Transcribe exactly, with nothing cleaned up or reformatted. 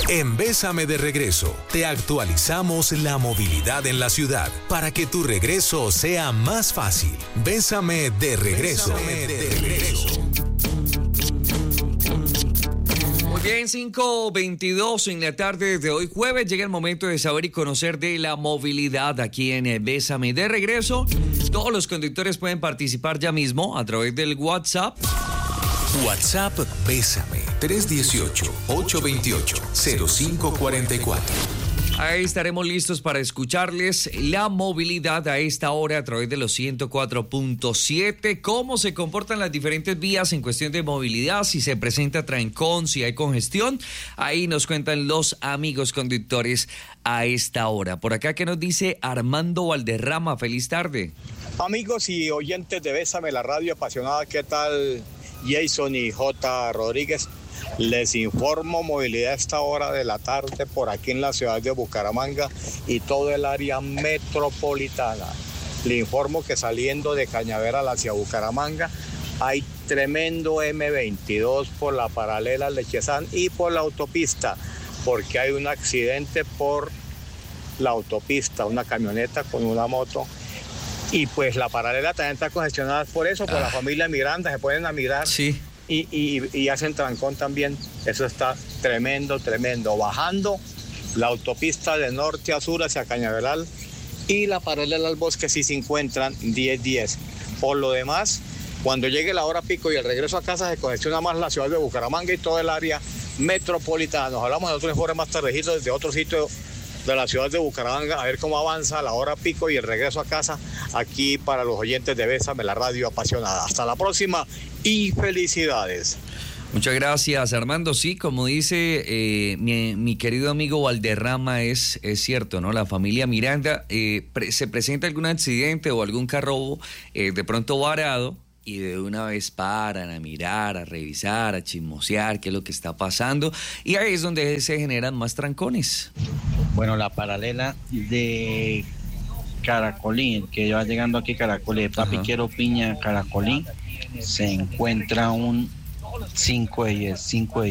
En Bésame de Regreso, te actualizamos la movilidad en la ciudad para que tu regreso sea más fácil. Bésame de Regreso. Bésame de regreso. Muy bien, cinco veintidós en la tarde de hoy jueves. Llega el momento de saber y conocer de la movilidad aquí en Bésame de Regreso. Todos los conductores pueden participar ya mismo a través del WhatsApp. WhatsApp Bésame tres uno ocho, ocho dos ocho, cero cinco cuatro cuatro. Ahí estaremos listos para escucharles la movilidad a esta hora a través de los ciento cuatro punto siete. Cómo se comportan las diferentes vías en cuestión de movilidad, si se presenta trancón, si hay congestión. Ahí nos cuentan los amigos conductores a esta hora. Por acá, ¿qué nos dice Armando Valderrama? Feliz tarde. Amigos y oyentes de Bésame, la radio apasionada, ¿qué tal? Jason y J. Rodríguez, les informo movilidad a esta hora de la tarde por aquí en la ciudad de Bucaramanga y todo el área metropolitana. Le informo que saliendo de Cañaveral hacia Bucaramanga hay tremendo eme veintidós por la paralela Lechezán y por la autopista, porque hay un accidente por la autopista, una camioneta con una moto. Y pues la paralela también está congestionada por eso, por ah. la familia Miranda, se pueden a mirar sí. y, y, y hacen trancón también. Eso está tremendo, tremendo. Bajando la autopista de norte a sur hacia Cañaveral y la paralela al bosque sí se encuentran diez diez. Por lo demás, cuando llegue la hora pico y el regreso a casa se congestiona más la ciudad de Bucaramanga y todo el área metropolitana. Nos hablamos de otros informes más tardecitos desde otro sitio de la ciudad de Bucaramanga, a ver cómo avanza la hora pico y el regreso a casa aquí para los oyentes de Bésame, la radio apasionada. Hasta la próxima y felicidades. Muchas gracias, Armando. Sí, como dice eh, mi, mi querido amigo Valderrama, es, es cierto, ¿no? La familia Miranda, eh, pre- se presenta algún accidente o algún carro eh, de pronto varado, y de una vez paran a mirar, a revisar, a chismosear qué es lo que está pasando, y ahí es donde se generan más trancones. Bueno, la paralela de Caracolí, que va llegando aquí Caracolí, de Papi Ajá. Quiero Piña, Caracolí, se encuentra un cinco de diez, cinco de diez.